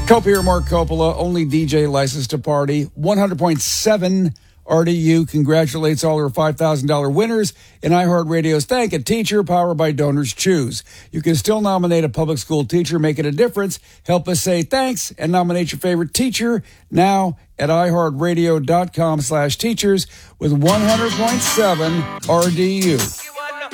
Cope here, Mark Coppola, only DJ licensed to party. 100.7 RDU congratulates all her $5,000 winners in iHeartRadio's Thank a Teacher, powered by Donors Choose. You can still nominate a public school teacher, making a difference. Help us say thanks and nominate your favorite teacher now at iHeartRadio.com/teachers with 100.7 RDU.